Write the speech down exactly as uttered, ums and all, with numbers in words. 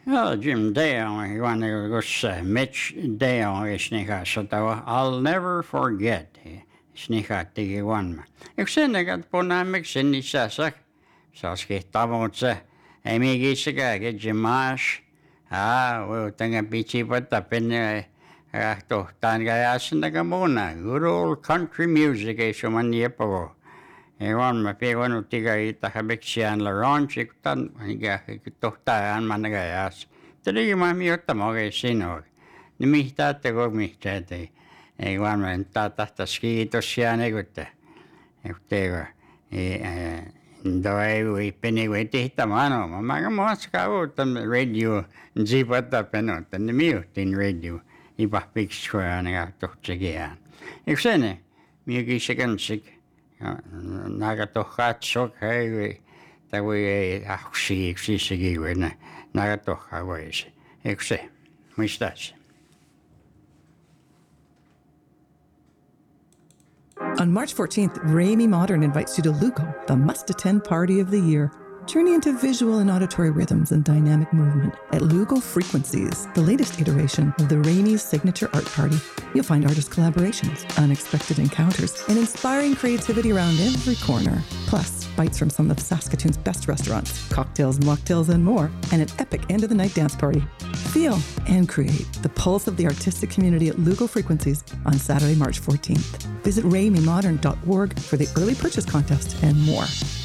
Ja, Jim Dale, Juan Gus Mitch Dale isniha sota. I'll never forget. Isniha tigi one. Ik sen dat ponamik sen isasak. Saski tamotsa. Emi gisika ke Jimash. Ah, we tanga pichi pata pen to tanga asnaga mona. Good old country music is man yepo. Ewan ma pe wanu tiga ita habeksian la ronchi tan higa tohta an managayas. Tadi ma mi otta moge sino. Nimi tatte go mi tete. Ewan ma ta ta ta skito siane gutta. Ektega e ndoi we peni we tita mano ma ga moska o tan radio nzipata peno tan mi tin radio iba picture na tohtigia. Eksene mi gi second sick. Nagatohatsok hey that we actually existe when Nagatoha ways. Exe, mistas. On March fourteenth, Ramey Modern invites you to Lugo, the must-attend party of the year. Journey into visual and auditory rhythms and dynamic movement at Lugo Frequencies, the latest iteration of the Ramey's signature art party. You'll find artist collaborations, unexpected encounters, and inspiring creativity around every corner. Plus, bites from some of Saskatoon's best restaurants, cocktails, mocktails, and more, and an epic end-of-the-night dance party. Feel and create the pulse of the artistic community at Lugo Frequencies on Saturday, March fourteenth. Visit ramey modern dot org for the early purchase contest and more.